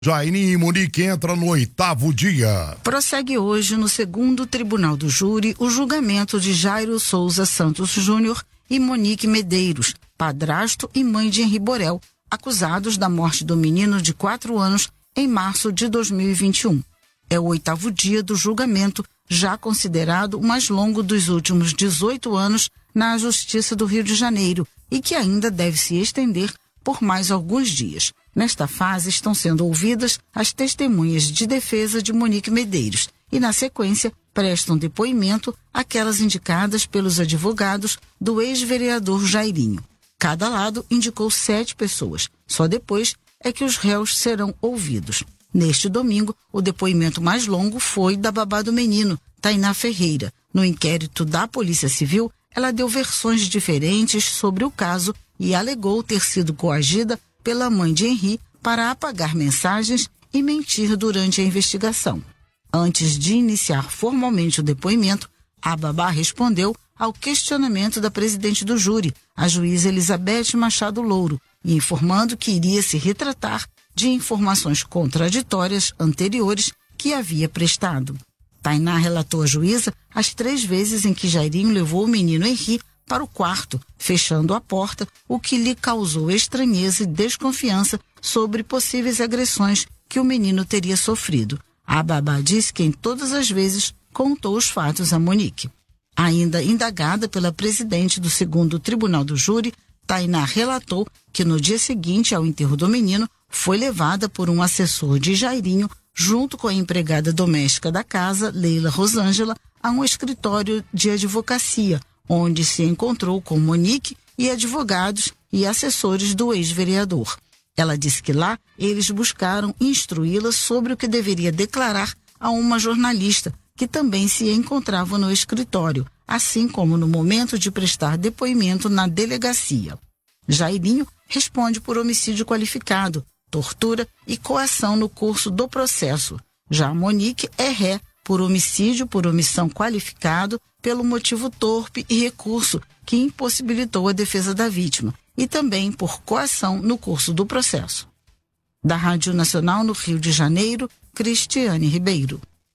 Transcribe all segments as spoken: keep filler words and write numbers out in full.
Jairinho e Monique entra no oitavo dia. Prossegue hoje no segundo Tribunal do Júri o julgamento de Jairo Souza Santos Júnior e Monique Medeiros, padrasto e mãe de Henri Borel, acusados da morte do menino de quatro anos em março de dois mil e vinte e um. É o oitavo dia do julgamento, já considerado o mais longo dos últimos dezoito anos na Justiça do Rio de Janeiro e que ainda deve se estender por mais alguns dias. Nesta fase estão sendo ouvidas as testemunhas de defesa de Monique Medeiros e, na sequência, prestam depoimento aquelas indicadas pelos advogados do ex-vereador Jairinho. Cada lado indicou sete pessoas. Só depois é que os réus serão ouvidos. Neste domingo, o depoimento mais longo foi da babá do menino, Tainá Ferreira. No inquérito da Polícia Civil, ela deu versões diferentes sobre o caso e alegou ter sido coagida pela mãe de Henri para apagar mensagens e mentir durante a investigação. Antes de iniciar formalmente o depoimento, a babá respondeu ao questionamento da presidente do júri, a juíza Elizabeth Machado Louro, informando que iria se retratar de informações contraditórias anteriores que havia prestado. Tainá relatou à juíza as três vezes em que Jairinho levou o menino Henri para o quarto, fechando a porta, o que lhe causou estranheza e desconfiança sobre possíveis agressões que o menino teria sofrido. A babá disse que em todas as vezes contou os fatos a Monique. Ainda indagada pela presidente do segundo Tribunal do Júri, Tainá relatou que no dia seguinte ao enterro do menino foi levada por um assessor de Jairinho junto com a empregada doméstica da casa, Leila Rosângela, a um escritório de advocacia, onde se encontrou com Monique e advogados e assessores do ex-vereador. Ela disse que lá eles buscaram instruí-la sobre o que deveria declarar a uma jornalista, que também se encontrava no escritório, assim como no momento de prestar depoimento na delegacia. Jairinho responde por homicídio qualificado, tortura e coação no curso do processo. Já Monique é ré por homicídio por omissão qualificado pelo motivo torpe e recurso que impossibilitou a defesa da vítima e também por coação no curso do processo. Da Rádio Nacional no Rio de Janeiro, Cristiane Ribeiro.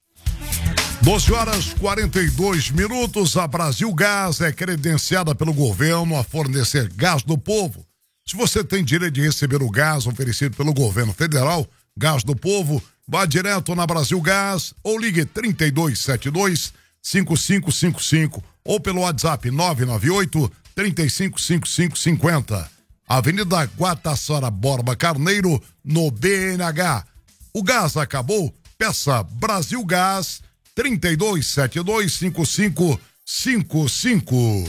doze horas e quarenta e dois minutos, a Brasil Gás é credenciada pelo governo a fornecer gás do povo. Se você tem direito de receber o gás oferecido pelo governo federal, Gás do Povo, vá direto na Brasil Gás ou ligue trinta e dois setenta e dois, cinquenta e cinco cinquenta e cinco ou pelo WhatsApp nove nove oito, trinta e cinco cinquenta e cinco cinquenta. Avenida Guataçara Borba Carneiro, no B N H. O gás acabou? Peça Brasil Gás, trinta e dois setenta e dois, cinquenta e cinco cinquenta e cinco.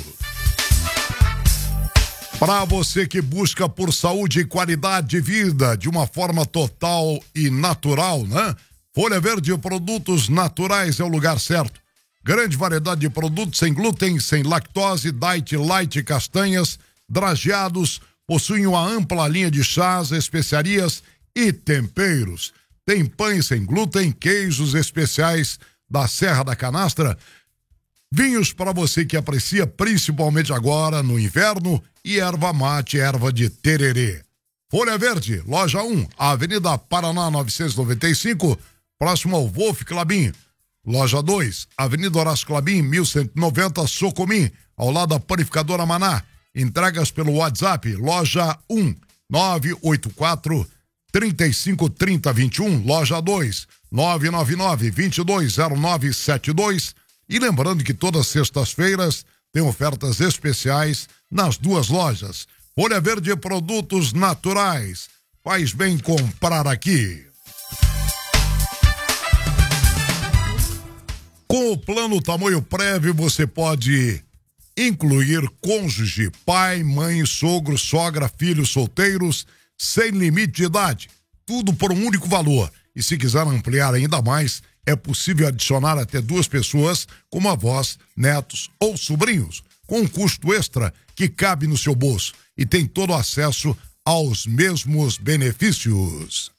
Para você que busca por saúde e qualidade de vida de uma forma total e natural, né? Folha Verde Produtos Naturais é o lugar certo. Grande variedade de produtos sem glúten, sem lactose, diet, light, castanhas, drageados, possuem uma ampla linha de chás, especiarias e temperos. Tem pães sem glúten, queijos especiais da Serra da Canastra, vinhos para você que aprecia principalmente agora no inverno e erva mate, erva de tererê. Folha Verde, loja um, Avenida Paraná novecentos e noventa e cinco, próximo ao Wolf Clabin. Loja dois, Avenida Horácio Clabin, mil cento e noventa, Socomim, ao lado da Panificadora Maná. Entregas pelo WhatsApp, loja um, nove oito quatro, trinta e cinco, trinta, vinte e um, loja dois, nove nove nove, vinte e dois, zero nove sete dois. E lembrando que todas sextas-feiras tem ofertas especiais nas duas lojas. Folha Verde Produtos Naturais. Faz bem comprar aqui. Com o plano tamanho prévio, você pode incluir cônjuge, pai, mãe, sogro, sogra, filhos solteiros, sem limite de idade. Tudo por um único valor. E se quiser ampliar ainda mais, é possível adicionar até duas pessoas, como avós, netos ou sobrinhos, com um custo extra que cabe no seu bolso e tem todo acesso aos mesmos benefícios.